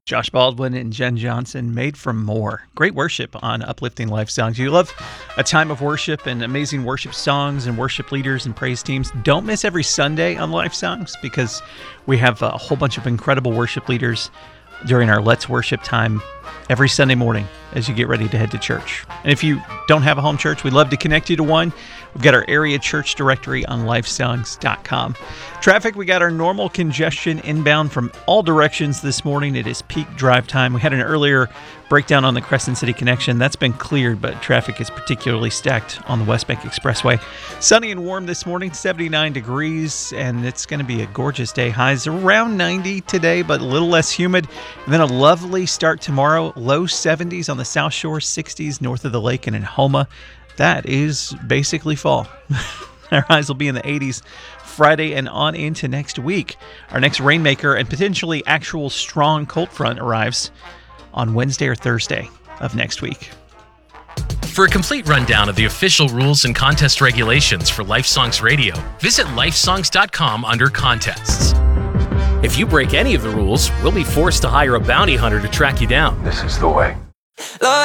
Josh Baldwin and Jen Johnson, Made from More. Great worship on Uplifting Life Songs. You love a time of worship and amazing worship songs and worship leaders and praise teams. Don't miss every Sunday on Life Songs, because we have a whole bunch of incredible worship leaders during our Let's Worship time every Sunday morning as you get ready to head to church. And if you don't have a home church, we'd love to connect you to one. We've got our area church directory on lifesongs.com. Traffic, we got our normal congestion inbound from all directions this morning. It is peak drive time. We had an earlier breakdown on the Crescent City connection. That's been cleared, but traffic is particularly stacked on the West Bank Expressway. Sunny and warm this morning, 79 degrees, and it's going to be a gorgeous day. Highs around 90 today, but a little less humid. And then a lovely start tomorrow, low 70s on the South Shore, 60s north of the lake and in Houma. That is basically fall. Our highs will be in the 80s Friday and on into next week. Our next rainmaker and potentially actual strong cold front arrives on Wednesday or Thursday of next week. For a complete rundown of the official rules and contest regulations for Life Songs Radio, visit lifesongs.com under contests. If you break any of the rules, we'll be forced to hire a bounty hunter to track you down. This is the way. Lord,